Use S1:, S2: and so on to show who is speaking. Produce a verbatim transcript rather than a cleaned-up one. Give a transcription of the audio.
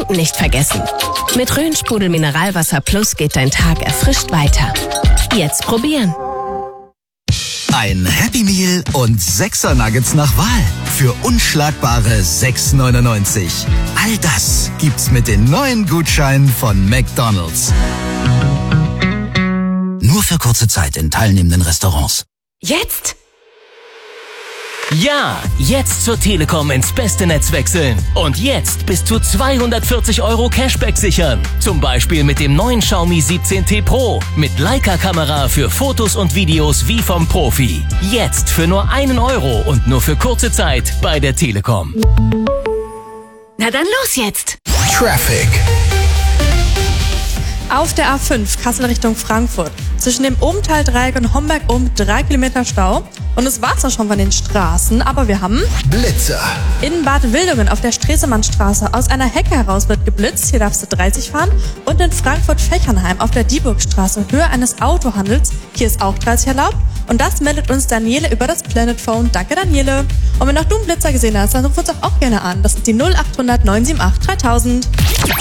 S1: Trinken nicht vergessen. Mit Rhön-Sprudel Mineralwasser Plus geht dein Tag erfrischt weiter. Jetzt probieren.
S2: Ein Happy Meal und sechser Nuggets nach Wahl für unschlagbare sechs neunundneunzig. All das gibt's mit den neuen Gutscheinen von McDonald's. Nur für kurze Zeit in teilnehmenden Restaurants.
S1: Jetzt?
S3: Ja, jetzt zur Telekom ins beste Netz wechseln. Und jetzt bis zu zweihundertvierzig Euro Cashback sichern. Zum Beispiel mit dem neuen Xiaomi siebzehn T Pro. Mit Leica-Kamera für Fotos und Videos wie vom Profi. Jetzt für nur einen Euro und nur für kurze Zeit bei der Telekom.
S1: Na dann los jetzt!
S2: Traffic.
S4: Auf der A fünf Kassel Richtung Frankfurt. Zwischen dem Obenthal-Dreieck und Homberg um drei Kilometer Stau. Und das war's auch schon von den Straßen, aber wir haben
S2: Blitzer.
S4: in Bad Wildungen auf der Stresemannstraße aus einer Hecke heraus wird geblitzt. Hier darfst du dreißig fahren. Und in Frankfurt-Fechernheim auf der Dieburgstraße Höhe eines Autohandels. Hier ist auch dreißig erlaubt. Und das meldet uns Daniele über das Planet Phone. Danke, Daniele. Und wenn auch du einen Blitzer gesehen hast, dann ruf uns doch auch gerne an. Das ist die null acht hundert neun sieben acht dreitausend.